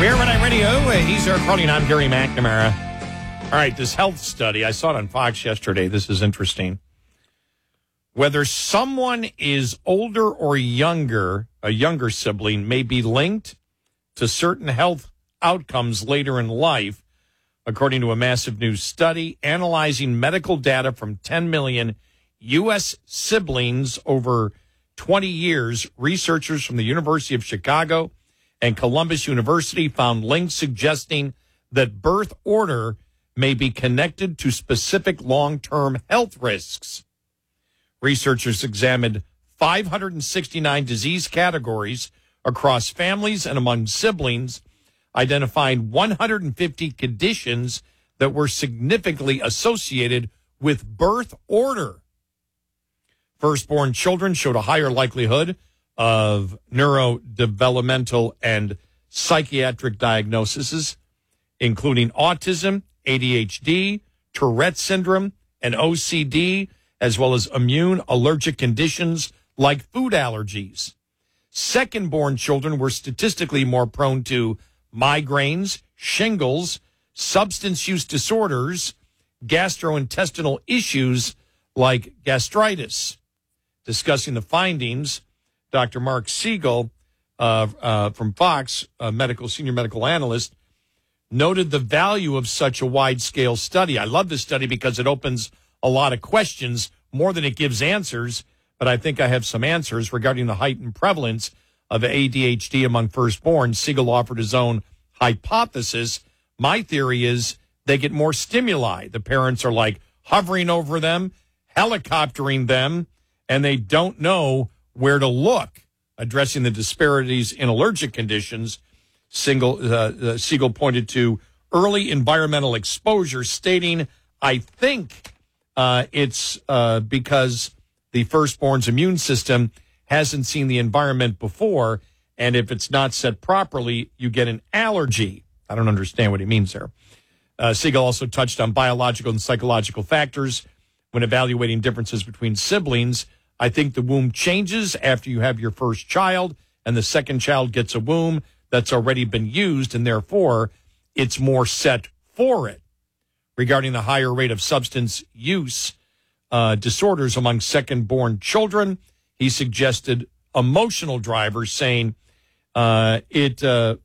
We're Red Eye Radio. He's Eric Carly, and I'm Gary McNamara. All right, this health study, I saw it on Fox yesterday. This is interesting. Whether someone is older or younger, a younger sibling may be linked to certain health outcomes later in life, according to a massive new study analyzing medical data from 10 million U.S. siblings over 20 years. Researchers from the University of Chicago and Columbus University found links suggesting that birth order may be connected to specific long-term health risks. Researchers examined 569 disease categories across families and among siblings, identifying 150 conditions that were significantly associated with birth order. Firstborn children showed a higher likelihood of neurodevelopmental and psychiatric diagnoses, including autism, ADHD, Tourette syndrome, and OCD, as well as immune allergic conditions like food allergies. Second-born children were statistically more prone to migraines, shingles, substance use disorders, gastrointestinal issues like gastritis. Discussing the findings, Dr. Mark Siegel from Fox, senior medical analyst, noted the value of such a wide-scale study. I love this study because it opens a lot of questions more than it gives answers, but I think I have some answers regarding the heightened prevalence of ADHD among firstborn. Siegel offered his own hypothesis. My theory is they get more stimuli. The parents are like hovering over them, helicoptering them, and they don't know where to look. Addressing the disparities in allergic conditions, Siegel pointed to early environmental exposure, stating, I think it's because the firstborn's immune system hasn't seen the environment before, and if it's not set properly, you get an allergy. I don't understand what he means there. Siegel also touched on biological and psychological factors when evaluating differences between siblings. I think the womb changes after you have your first child, and the second child gets a womb that's already been used, and therefore it's more set for it. Regarding the higher rate of substance use disorders among second-born children, he suggested emotional drivers, saying it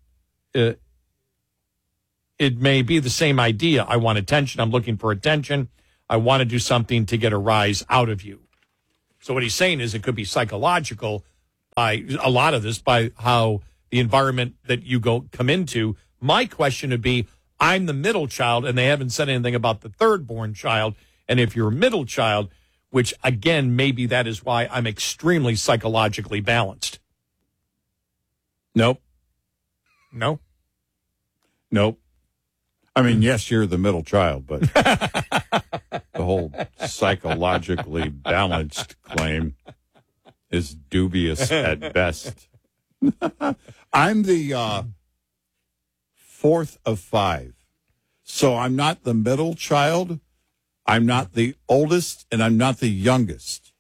may be the same idea. I want attention. I'm looking for attention. I want to do something to get a rise out of you. So what he's saying is it could be psychological by a lot of this, by how the environment that you come into. My question would be, I'm the middle child, and they haven't said anything about the third-born child. And if you're a middle child, which, again, maybe that is why I'm extremely psychologically balanced. Nope. No? Nope. I mean, yes, you're the middle child, but the whole psychologically balanced claim is dubious at best. I'm the fourth of five. So I'm not the middle child, I'm not the oldest, and I'm not the youngest.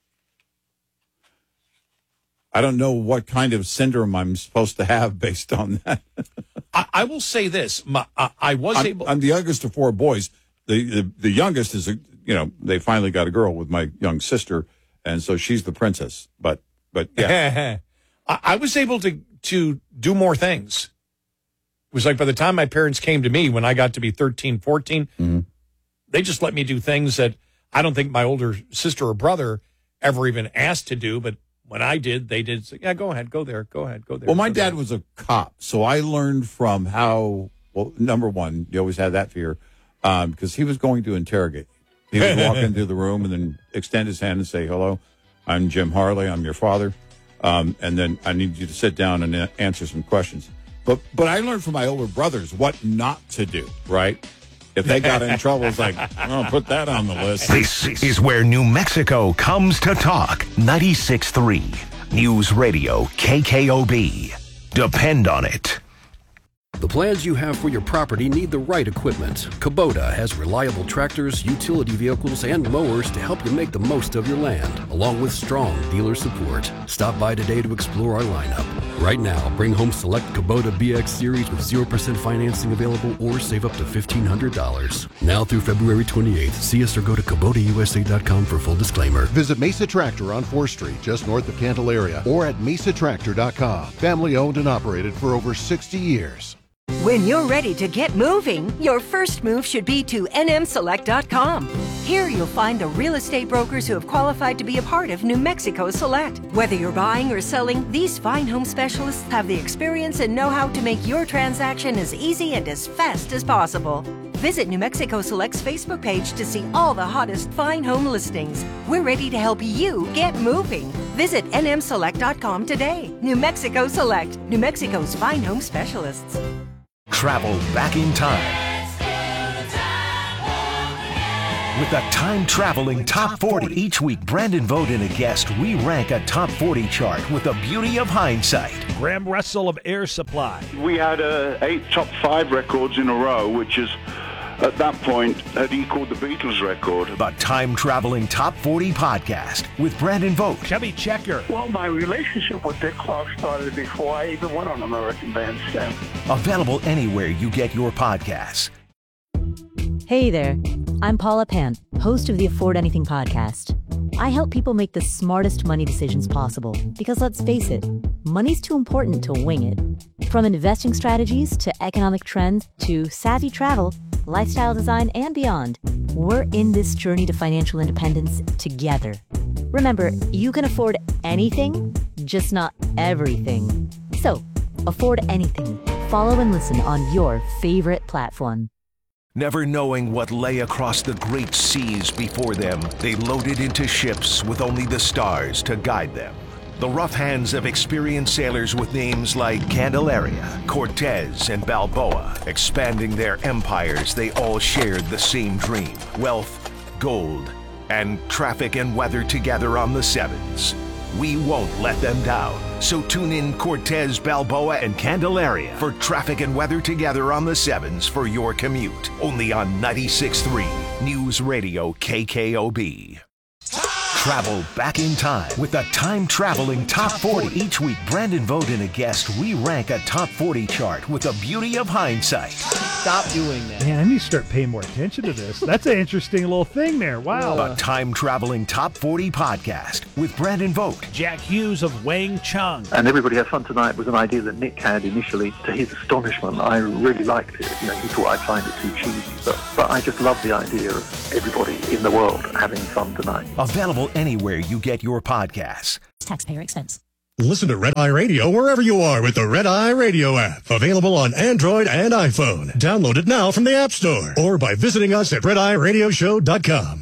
I don't know what kind of syndrome I'm supposed to have based on that. I will say this. I'm the youngest of four boys. The youngest is, they finally got a girl with my young sister, and so she's the princess. But yeah. I was able to do more things. It was like by the time my parents came to me, when I got to be 13, 14, they just let me do things that I don't think my older sister or brother ever even asked to do. But when I did, they did say, yeah, go ahead, go there, go ahead, go there. Well, my dad was a cop, so I learned from how, number one, you always had that fear, because he was going to interrogate. He would walk into the room and then extend his hand and say, hello, I'm Jim Harley, I'm your father. And then I need you to sit down and answer some questions. But I learned from my older brothers what not to do, right? If they got in trouble, it's like, oh, put that on the list. This is where New Mexico comes to talk. 96.3 News Radio KKOB. Depend on it. The plans you have for your property need the right equipment. Kubota has reliable tractors, utility vehicles, and mowers to help you make the most of your land, along with strong dealer support. Stop by today to explore our lineup. Right now, bring home select Kubota BX Series with 0% financing available or save up to $1,500. Now through February 28th, see us or go to KubotaUSA.com for full disclaimer. Visit Mesa Tractor on 4th Street, just north of Candelaria, or at mesatractor.com. Family owned and operated for over 60 years. When you're ready to get moving, your first move should be to nmselect.com. Here you'll find the real estate brokers who have qualified to be a part of New Mexico Select. Whether you're buying or selling, these fine home specialists have the experience and know-how to make your transaction as easy and as fast as possible. Visit New Mexico Select's Facebook page to see all the hottest fine home listings. We're ready to help you get moving. Visit nmselect.com today. New Mexico Select, New Mexico's fine home specialists. Travel back in time. With a time-traveling Top 40. Each week, Brandon Vogt and a guest re-rank a Top 40 chart with the beauty of hindsight. Graham Russell of Air Supply. We had 8 top 5 records in a row, which is, at that point, had equaled the Beatles record. The time-traveling Top 40 podcast with Brandon Vogt. Chubby Checker. Well, my relationship with Dick Clark started before I even went on American Bandstand. Available anywhere you get your podcasts. Hey there, I'm Paula Pant, host of the Afford Anything podcast. I help people make the smartest money decisions possible because let's face it, money's too important to wing it. From investing strategies to economic trends to savvy travel, lifestyle design, and beyond, we're in this journey to financial independence together. Remember, you can afford anything, just not everything. So, afford anything. Follow and listen on your favorite platform. Never knowing what lay across the great seas before them, they loaded into ships with only the stars to guide them. The rough hands of experienced sailors with names like Candelaria, Cortez, and Balboa, expanding their empires, they all shared the same dream: wealth, gold, and traffic and weather together on the sevens. We won't let them down. So tune in Cortez, Balboa, and Candelaria for traffic and weather together on the sevens for your commute. Only on 96.3 News Radio KKOB. Travel back in time with a time-traveling Top 40. Each week, Brandon Vogt and a guest re-rank a Top 40 chart with the beauty of hindsight. Stop doing that. Man, I need to start paying more attention to this. That's an interesting little thing there. Wow. A time-traveling Top 40 podcast with Brandon Vogt. Jack Hughes of Wang Chung. And Everybody Has Fun Tonight was an idea that Nick had initially. To his astonishment, I really liked it. You know, he thought I'd find it too cheesy. But I just love the idea of everybody in the world having fun tonight. Available anywhere you get your podcasts. Taxpayer expense. Listen to Red Eye Radio wherever you are with the Red Eye Radio app. Available on Android and iPhone. Download it now from the App Store or by visiting us at RedEyeRadioshow.com.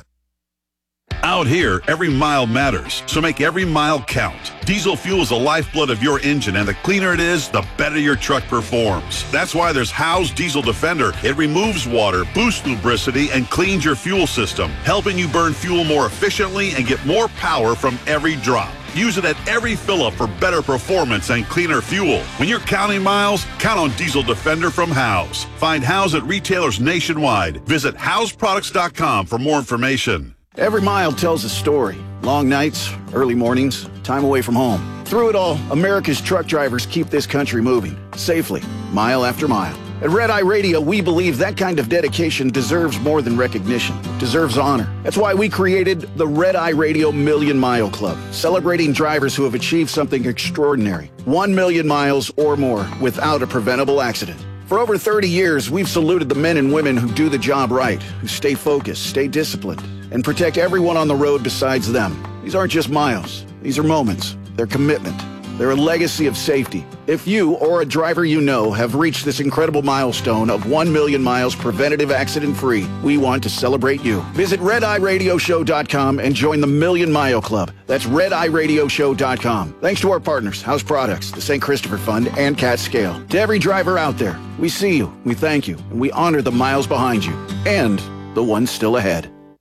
Out here, every mile matters, so make every mile count. Diesel fuel is the lifeblood of your engine, and the cleaner it is, the better your truck performs. That's why there's Howe's Diesel Defender. It removes water, boosts lubricity, and cleans your fuel system, helping you burn fuel more efficiently and get more power from every drop. Use it at every fill-up for better performance and cleaner fuel. When you're counting miles, count on Diesel Defender from Howe's. Find Howe's at retailers nationwide. Visit Howe'sProducts.com for more information. Every mile tells a story. Long nights, early mornings, time away from home. Through it all, America's truck drivers keep this country moving, safely, mile after mile. At Red Eye Radio, we believe that kind of dedication deserves more than recognition, deserves honor. That's why we created the Red Eye Radio Million Mile Club, celebrating drivers who have achieved something extraordinary. 1 million miles or more without a preventable accident. For over 30 years, we've saluted the men and women who do the job right, who stay focused, stay disciplined, and protect everyone on the road besides them. These aren't just miles. These are moments. They're commitment. They're a legacy of safety. If you or a driver you know have reached this incredible milestone of 1 million miles preventative accident-free, we want to celebrate you. Visit RedEyeRadioshow.com and join the Million Mile Club. That's RedEyeRadioshow.com. Thanks to our partners, House Products, the St. Christopher Fund, and Cat Scale. To every driver out there, we see you, we thank you, and we honor the miles behind you and the ones still ahead.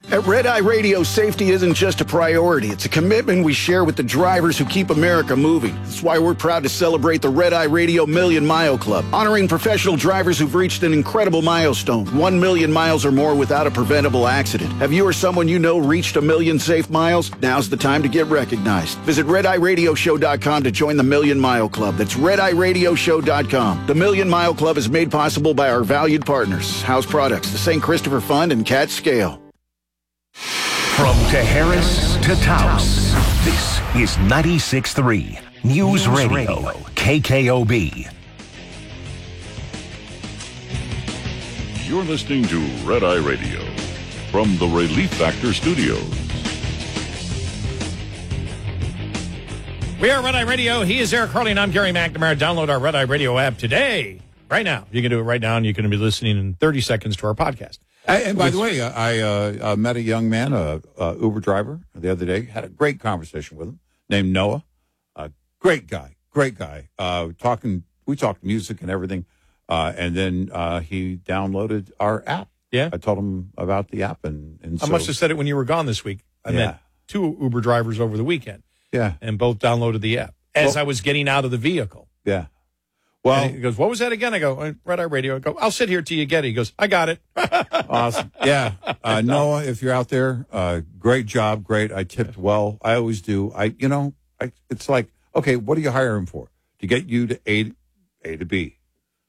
At Red Eye Radio, safety isn't just a priority. It's a commitment we share with the drivers who keep America moving. That's why we're proud to celebrate the Red Eye Radio Million Mile Club, honoring professional drivers who've reached an incredible milestone, 1 million miles or more without a preventable accident. Have you or someone you know reached 1 million safe miles? Now's the time to get recognized. Visit RedEyeRadioShow.com to join the Million Mile Club. That's RedEyeRadioShow.com. The Million Mile Club is made possible by our valued partners, House Products, the St. Christopher Fund, and Cat Scale. From Harris to Taos, this is 96.3 News Radio, KKOB. You're listening to Red Eye Radio from the Relief Factor Studios. We are Red Eye Radio. He is Eric Harley, and I'm Gary McNamara. Download our Red Eye Radio app today, right now. You can do it right now, and you can be listening in 30 seconds to our podcast. And by the way, I met a young man, a Uber driver, the other day. Had a great conversation with him, named Noah. Great guy. We talked music and everything, and then he downloaded our app. Yeah, I told him about the app, and I must have said it when you were gone this week. I met 2 Uber drivers over the weekend. Yeah, and both downloaded the app as I was getting out of the vehicle. Yeah. Well, and he goes, what was that again? I go, Red Eye Radio. I go, I'll sit here till you get it. He goes, I got it. Awesome. Yeah. Noah, if you're out there, great job. Great. I tipped well. I always do. It's like, okay, what are you hiring for? To get you to A to B,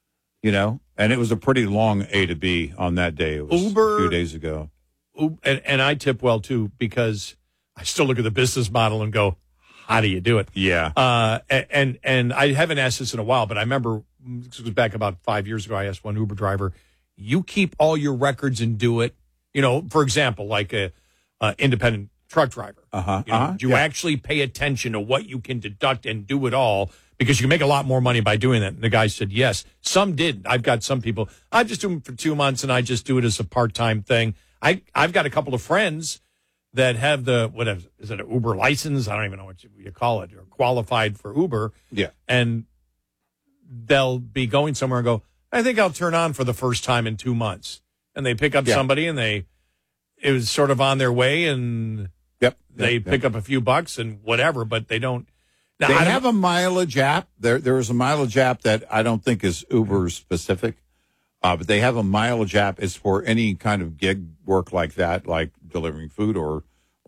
and it was a pretty long A to B on that day. It was Uber, a few days ago. And I tip well too, because I still look at the business model and go, how do you do it? Yeah. And I haven't asked this in a while, but I remember this was back about 5 years ago. I asked one Uber driver, you keep all your records and do it, for example, like a independent truck driver. Do you actually pay attention to what you can deduct and do it all? Because you can make a lot more money by doing that. And the guy said, yes. Some did. I've got some people, I just do them for 2 months and I just do it as a part-time thing. I've got a couple of friends that have is it an Uber license? I don't even know what you call it, or qualified for Uber. Yeah. And they'll be going somewhere and go, I think I'll turn on for the first time in 2 months. And they pick up somebody and it was sort of on their way, and they pick up a few bucks and whatever, but they don't. Now, they have a mileage app. There is a mileage app that I don't think is Uber specific, but they have a mileage app. It's for any kind of gig work like that, like delivering food or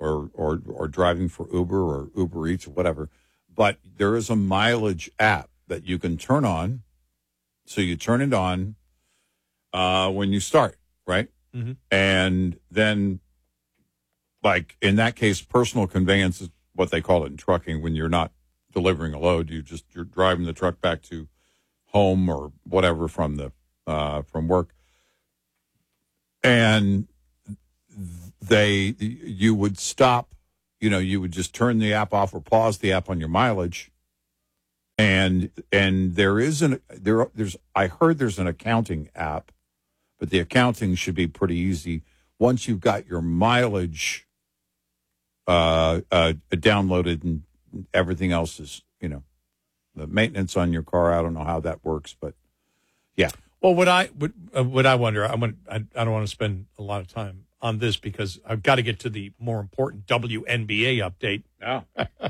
driving for Uber or Uber Eats or whatever. But there is a mileage app that you can turn on. So you turn it on when you start, right? Mm-hmm. And then, like in that case, personal conveyance is what they call it in trucking. When you're not delivering a load, you're driving the truck back to home or whatever from work. And you would stop, you would just turn the app off or pause the app on your mileage. And I heard there's an accounting app, but the accounting should be pretty easy once you've got your mileage downloaded, and everything else is, the maintenance on your car. I don't know how that works, but yeah. Well, what I wonder, I don't want to spend a lot of time on this because I've got to get to the more important WNBA update. Oh.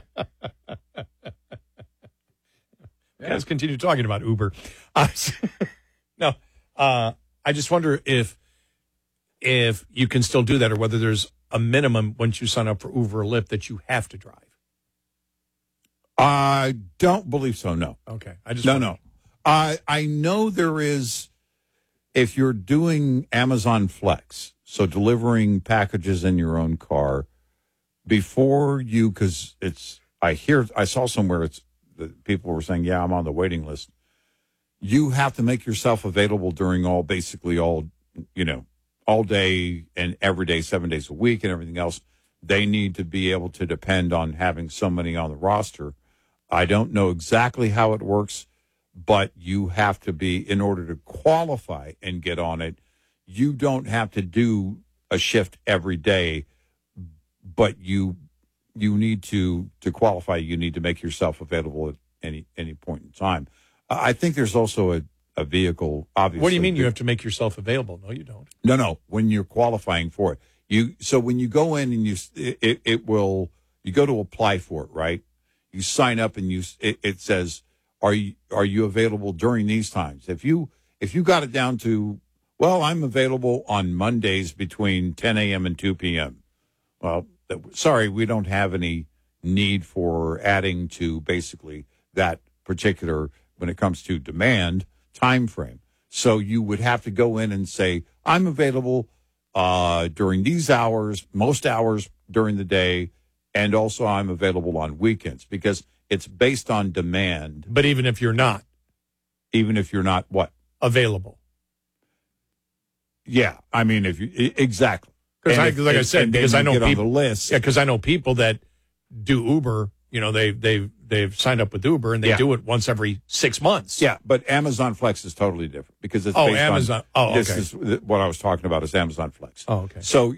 Let's continue talking about Uber. No, I just wonder if you can still do that, or whether there's a minimum once you sign up for Uber or Lyft that you have to drive. I don't believe so. No. Okay. No. I know there is, if you're doing Amazon Flex, so delivering packages in your own car, before you, because I saw somewhere people were saying, yeah, I'm on the waiting list. You have to make yourself available during all day and every day, 7 days a week and everything else. They need to be able to depend on having somebody on the roster. I don't know exactly how it works, but you have to be, in order to qualify and get on it, you don't have to do a shift every day, but you need to qualify. You need to make yourself available at any point in time. I think there's also a vehicle, obviously. What do you mean you have to make yourself available? No, you don't. No. When you're qualifying for it, So when you go in and it will, you go to apply for it, right? You sign up and it says, are you available during these times? If you got it down to, well, I'm available on Mondays between 10 a.m. and 2 p.m. Well, sorry, we don't have any need for adding to basically that particular, when it comes to demand, time frame. So you would have to go in and say, I'm available during these hours, most hours during the day, and also I'm available on weekends, because it's based on demand. But even if you're not? Even if you're not what? Available. Yeah, I mean, exactly. Because I know people on the list. Yeah, because I know people that do Uber. You know, they've signed up with Uber and they do it once every 6 months. Yeah, but Amazon Flex is totally different because it's based Amazon. On, this is what I was talking about is Amazon Flex. Oh, okay. So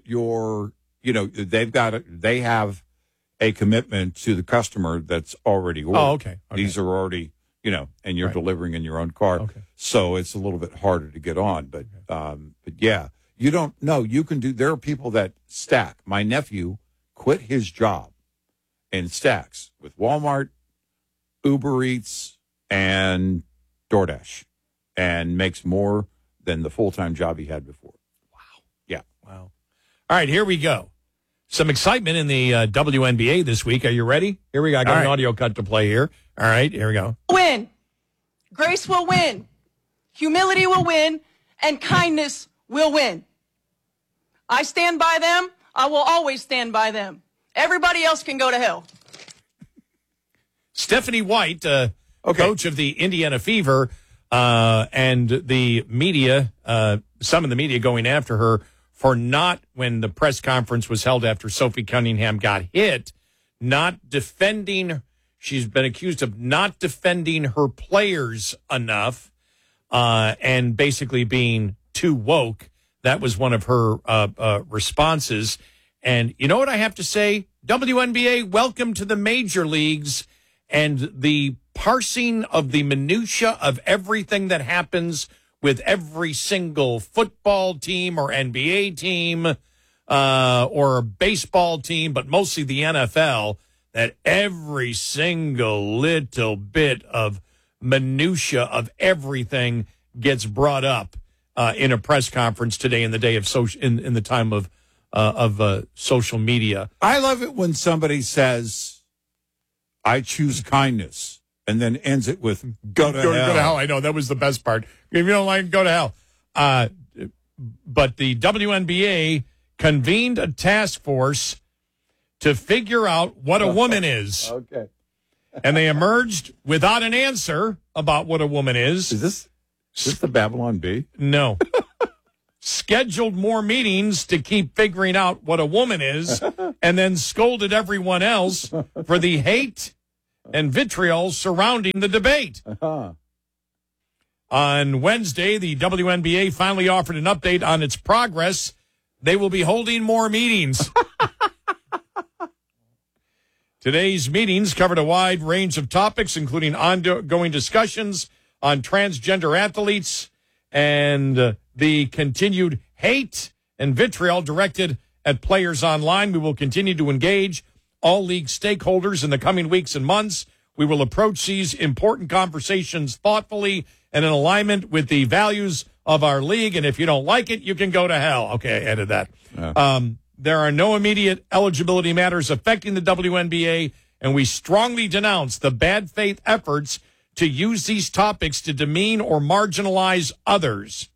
they have a commitment to the customer that's already ordered. Oh, okay. These are already, and you're delivering in your own car. Okay. So it's a little bit harder to get on, but yeah, you don't know. You can do. There are people that stack. My nephew quit his job and stacks with Walmart, Uber Eats, and DoorDash, and makes more than the full-time job he had before. Wow. Yeah. Wow. All right, here we go. Some excitement in the WNBA this week. Are you ready? Here we go. I got an audio cut to play here. All right, here we go. Win. Grace will win. Humility will win. And kindness will win. I stand by them. I will always stand by them. Everybody else can go to hell. Stephanie White, coach of the Indiana Fever, and the media, some of the media going after her for not, when the press conference was held after Sophie Cunningham got hit, not defending. She's been accused of not defending her players enough and basically being too woke. That was one of her responses. And you know what I have to say? WNBA, welcome to the major leagues. And the parsing of the minutia of everything that happens with every single football team or NBA team or baseball team, but mostly the NFL, that every single little bit of minutia of everything gets brought up in a press conference today in the day of in the time of social media. I love it when somebody says, I choose kindness, and then ends it with go to hell. Go to hell. I know. That was the best part. If you don't like, go to hell. But the WNBA convened a task force to figure out what a woman is. Okay. And they emerged without an answer about what a woman is. Is this the Babylon Bee? No. Scheduled more meetings to keep figuring out what a woman is, and then scolded everyone else for the hate and vitriol surrounding the debate. On Wednesday, the WNBA finally offered an update on its progress. They will be holding more meetings. Today's meetings covered a wide range of topics, including ongoing discussions on transgender athletes and the continued hate and vitriol directed at players online. We will continue to engage all league stakeholders in the coming weeks and months. We will approach these important conversations thoughtfully and in alignment with the values of our league. And if you don't like it, you can go to hell. Okay, I added that. There are no immediate eligibility matters affecting the WNBA, and we strongly denounce the bad faith efforts to use these topics to demean or marginalize others.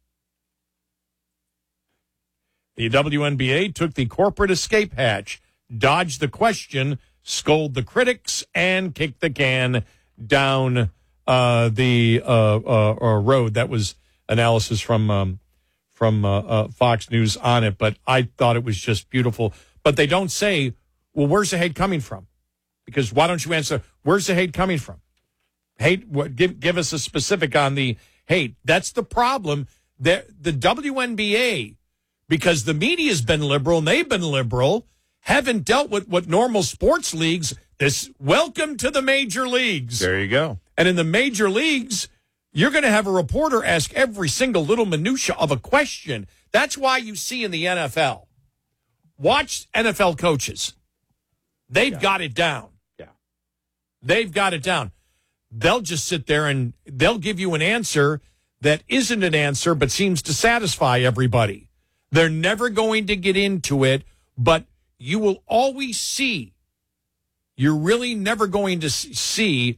The WNBA took the corporate escape hatch, dodged the question, scold the critics, and kick the can down the road. That was analysis from Fox News on it, but I thought it was just beautiful. But they don't say, well, where's the hate coming from? Because why don't you answer, where's the hate coming from? Hate, give us a specific on the hate. That's the problem. The WNBA, because the media's been liberal and they've been liberal, haven't dealt with what normal sports leagues, this welcome to the major leagues. There you go. And in the major leagues, you're going to have a reporter ask every single little minutia of a question. That's why you see in the NFL watch NFL coaches. They've got it down. Yeah. They've got it down. They'll just sit there and they'll give you an answer that isn't an answer but seems to satisfy everybody. They're never going to get into it, but you will always see. You're really never going to see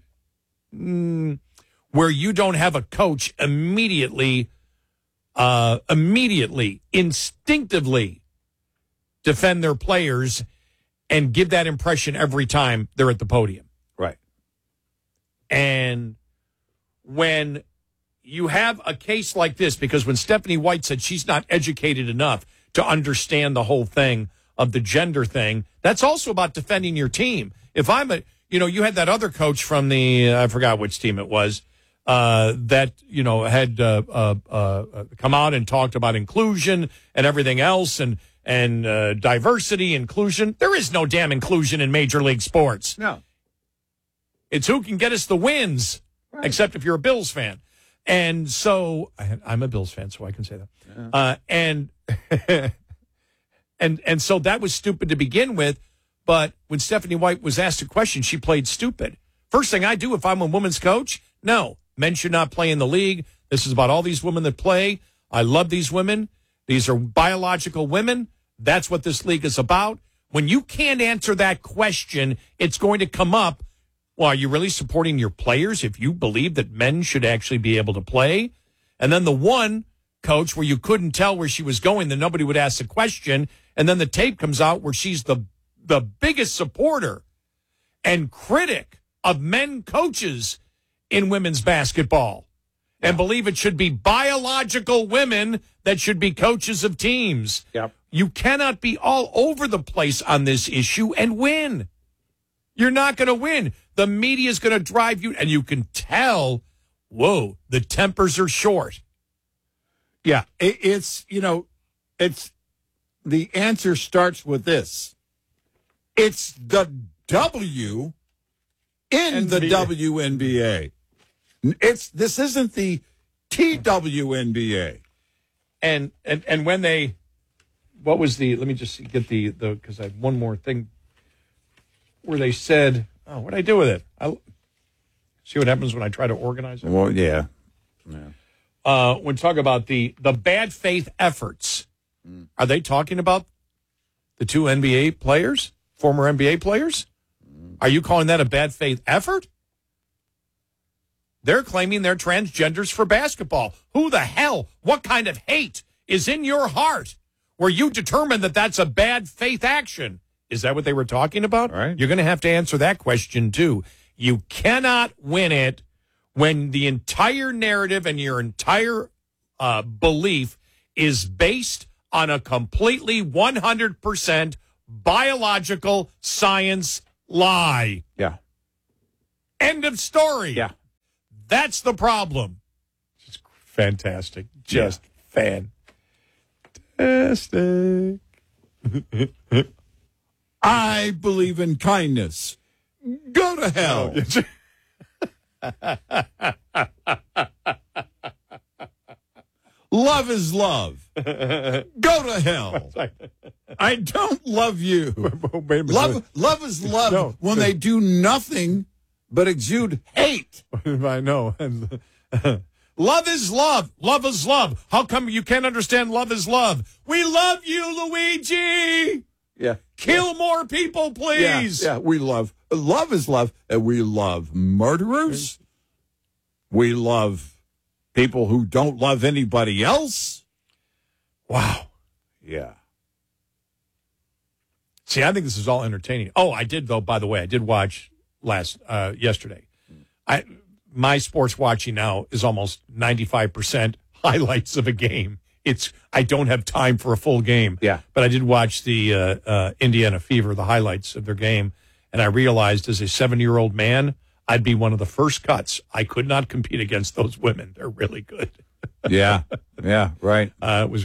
where you don't have a coach immediately, instinctively defend their players and give that impression every time they're at the podium. Right. And when you have a case like this, because when Stephanie White said she's not educated enough to understand the whole thing of the gender thing, that's also about defending your team. If I'm you had that other coach from I forgot which team it was, that, had come out and talked about inclusion and everything else and diversity, inclusion. There is no damn inclusion in Major League Sports. No. It's who can get us the wins, right. Except if you're a Bills fan. And so I'm a Bills fan, so I can say that. Yeah. And so that was stupid to begin with. But when Stephanie White was asked a question, she played stupid. First thing I do if I'm a women's coach, no, men should not play in the league. This is about all these women that play. I love these women. These are biological women. That's what this league is about. When you can't answer that question, it's going to come up. Well, are you really supporting your players if you believe that men should actually be able to play? And then the one coach where you couldn't tell where she was going, then nobody would ask the question. And then the tape comes out where she's the biggest supporter and critic of men coaches in women's basketball and believe it should be biological women that should be coaches of teams. Yep. You cannot be all over the place on this issue and win. You're not going to win. The media is going to drive you, and you can tell, whoa, the tempers are short. Yeah, it's the answer starts with this. It's the W in the WNBA. This isn't the TWNBA. And when they, what was the, let me just get the because I have one more thing where they said, oh, what did I do with it? See what happens when I try to organize it? Well, yeah. When talk about the bad faith efforts, are they talking about the two NBA players, former NBA players? Are you calling that a bad faith effort? They're claiming they're transgenders for basketball. Who the hell, what kind of hate is in your heart where you determine that that's a bad faith action? Is that what they were talking about? Right. You're going to have to answer that question, too. You cannot win it when the entire narrative and your entire belief is based on a completely 100% biological science lie. Yeah. End of story. Yeah. That's the problem. It's fantastic. Just fantastic. I believe in kindness. Go to hell. Love is love. Go to hell. I don't love you. Love is love No. when they do nothing but exude hate. I know. Love is love. Love is love. How come you can't understand love is love? We love you, Luigi. Yeah. Kill more people, please. Yeah, we love is love, and we love murderers. We love people who don't love anybody else. Wow. Yeah. See, I think this is all entertaining. Oh, I did, though, by the way, I did watch yesterday. My sports watching now is almost 95% highlights of a game. I don't have time for a full game. Yeah. But I did watch the Indiana Fever, the highlights of their game, and I realized as a 7-year-old man, I'd be one of the first cuts. I could not compete against those women. They're really good. Yeah, right.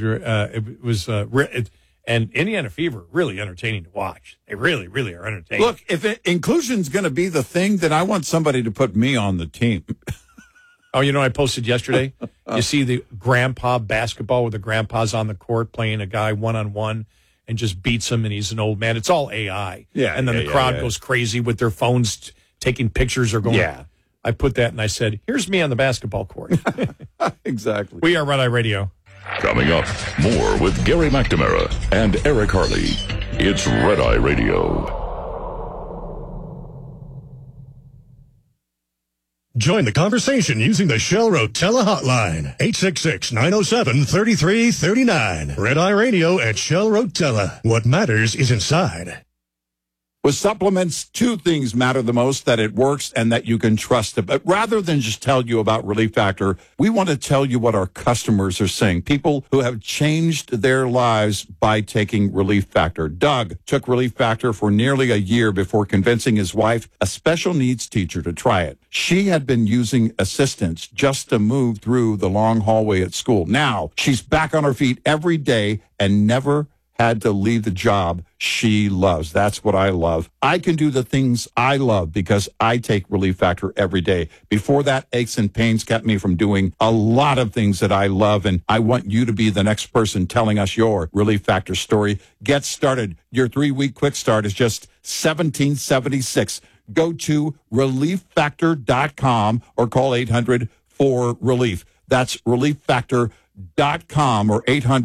And Indiana Fever, really entertaining to watch. They really, really are entertaining. Look, if inclusion's going to be the thing, then I want somebody to put me on the team. Oh, I posted yesterday? You see the grandpa basketball where the grandpa's on the court playing a guy one-on-one, and just beats him, and he's an old man. It's all AI. Yeah, and then the crowd goes crazy with their phones taking pictures or going. Yeah. I put that and I said, here's me on the basketball court. Exactly. We are Red Eye Radio. Coming up, more with Gary McNamara and Eric Harley. It's Red Eye Radio. Join the conversation using the Shell Rotella hotline, 866-907-3339. Red Eye Radio at Shell Rotella. What matters is inside. With supplements, two things matter the most: that it works and that you can trust it. But rather than just tell you about Relief Factor, we want to tell you what our customers are saying. People who have changed their lives by taking Relief Factor. Doug took Relief Factor for nearly a year before convincing his wife, a special needs teacher, to try it. She had been using assistance just to move through the long hallway at school. Now she's back on her feet every day and never had to leave the job she loves. That's what I love. I can do the things I love because I take Relief Factor every day. Before that, aches and pains kept me from doing a lot of things that I love, and I want you to be the next person telling us your Relief Factor story. Get started. Your 3-week quick start is just $17.76. Go to relieffactor.com or call 800-4RELIEF. That's relieffactor.com or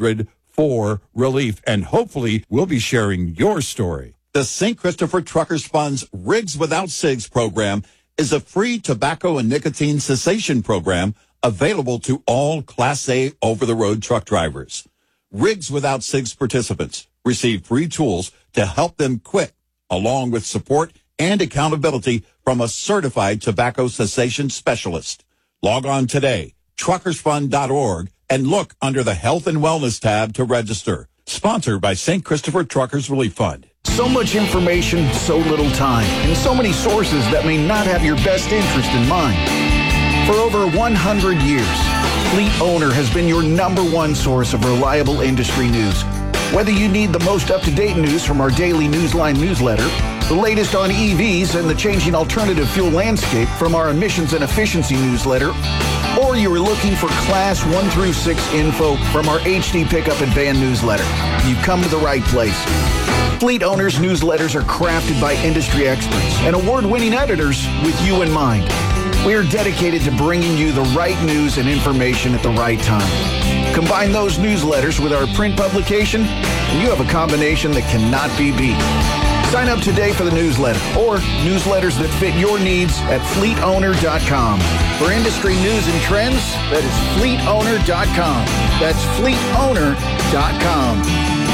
800-4RELIEF, and hopefully we'll be sharing your story. The St. Christopher Truckers Fund's Rigs Without Cigs program is a free tobacco and nicotine cessation program available to all Class A over-the-road truck drivers. Rigs Without Cigs participants receive free tools to help them quit, along with support and accountability from a certified tobacco cessation specialist. Log on today, truckersfund.org, and look under the Health and Wellness tab to register. Sponsored by St. Christopher Truckers Relief Fund. So much information, so little time, and so many sources that may not have your best interest in mind. For over 100 years, Fleet Owner has been your #1 source of reliable industry news. Whether you need the most up-to-date news from our daily Newsline newsletter, the latest on EVs and the changing alternative fuel landscape from our emissions and efficiency newsletter, or you are looking for Class 1 through 6 info from our HD Pickup and Van newsletter, you've come to the right place. Fleet Owners newsletters are crafted by industry experts and award-winning editors with you in mind. We are dedicated to bringing you the right news and information at the right time. Combine those newsletters with our print publication, and you have a combination that cannot be beat. Sign up today for the newsletter or newsletters that fit your needs at fleetowner.com. For industry news and trends, that is fleetowner.com. That's fleetowner.com.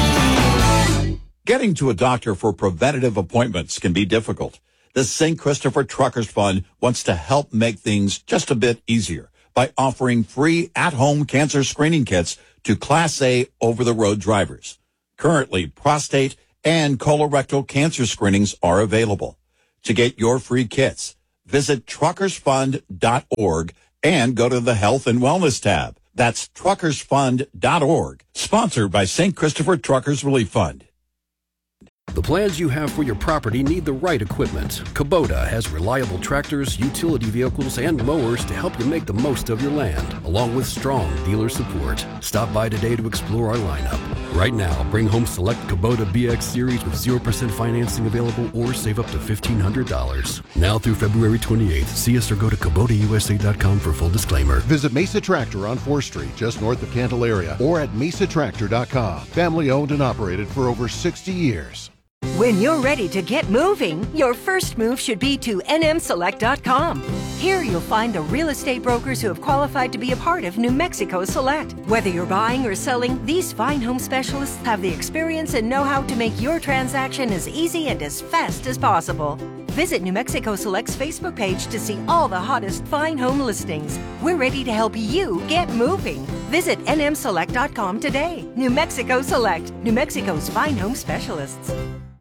Getting to a doctor for preventative appointments can be difficult. The St. Christopher Truckers Fund wants to help make things just a bit easier by offering free at-home cancer screening kits to Class A over-the-road drivers. Currently, prostate and colorectal cancer screenings are available. To get your free kits, visit truckersfund.org and go to the Health and Wellness tab. That's truckersfund.org, sponsored by St. Christopher Truckers Relief Fund. The plans you have for your property need the right equipment. Kubota has reliable tractors, utility vehicles, and mowers to help you make the most of your land, along with strong dealer support. Stop by today to explore our lineup. Right now, bring home select Kubota BX Series with 0% financing available or save up to $1,500. Now through February 28th, see us or go to KubotaUSA.com for full disclaimer. Visit Mesa Tractor on 4th Street, just north of Candelaria, or at MesaTractor.com. Family owned and operated for over 60 years. When you're ready to get moving, your first move should be to NMSelect.com. Here you'll find the real estate brokers who have qualified to be a part of New Mexico Select. Whether you're buying or selling, these fine home specialists have the experience and know-how to make your transaction as easy and as fast as possible. Visit New Mexico Select's Facebook page to see all the hottest fine home listings. We're ready to help you get moving. Visit NMSelect.com today. New Mexico Select, New Mexico's fine home specialists.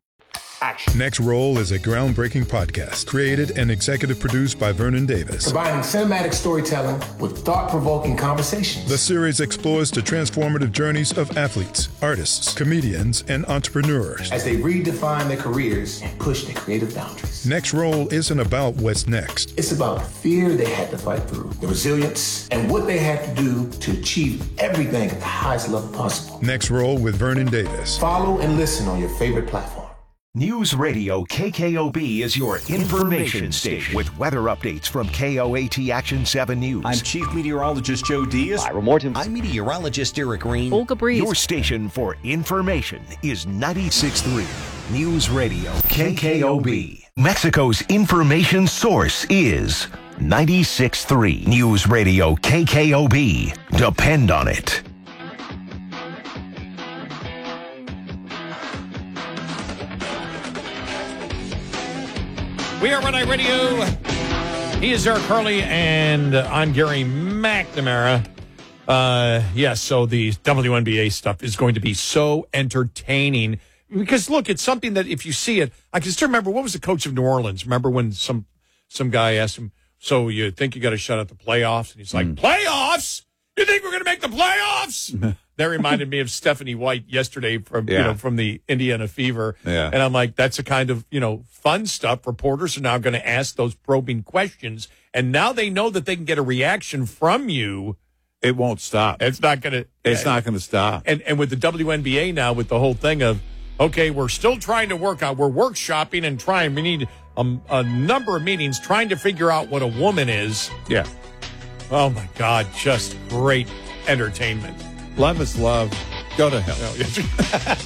Next Roll is a groundbreaking podcast created and executive produced by Vernon Davis. Combining cinematic storytelling with thought-provoking conversations. The series explores the transformative journeys of athletes, artists, comedians, and entrepreneurs as they redefine their careers and push their creative boundaries. Next Roll isn't about what's next. It's about fear they had to fight through, the resilience, and what they had to do to achieve everything at the highest level possible. Next Roll with Vernon Davis. Follow and listen on your favorite platform. News Radio KKOB is your information station with weather updates from KOAT Action 7 News. I'm Chief Meteorologist Joe Diaz. Ira Morton. I'm Meteorologist Eric Green. Olga Breeze. Your station for information is 96.3 News Radio KKOB. Mexico's information source is 96.3 News Radio KKOB. Depend on it. We are Red Eye Radio. He is Eric Harley, and I'm Gary McNamara. So the WNBA stuff is going to be so entertaining. Because, look, it's something that if you see it, I can still remember, what was the coach of New Orleans? Remember when some guy asked him, so you think you got to shut out the playoffs? And he's like, playoffs? You think we're going to make the playoffs? That reminded me of Stephanie White yesterday from the Indiana Fever. Yeah. And I'm like, that's a kind of, fun stuff. Reporters are now going to ask those probing questions. And now they know that they can get a reaction from you. It won't stop. It's not going to stop. And with the WNBA now, with the whole thing of, okay, we're still trying to we're workshopping and trying. We need a number of meetings trying to figure out what a woman is. Yeah. Oh, my God. Just great entertainment. Love is love. Go to hell.